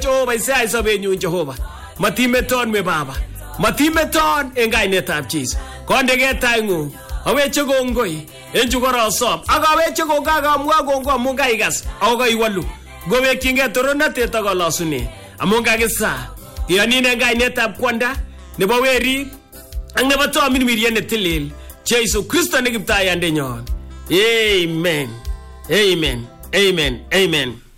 Jehova isai sobenyun Jehova. Matimeton me Baba. Matimeton en kainetab Jesus. Kondege taingung. Aweche kongoi en chukorosob. Akaweche kongakamwa kongo amun kaikas. Ako kaiwalu. Gowekyinge toronatet ak kalasunet. Amun kakisa. Kiyonin en kainetab kwanda nebo werit ak nebo tomin wirye netilil. Jesu Kristo ne kiptayandenyon. Amen. Amen. Amen. Amen.